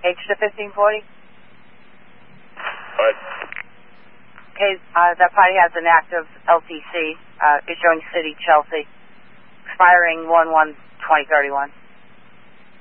H to 1540. What? Okay, that party has an active LTC, issuing City, Chelsea, expiring 1/1/2031.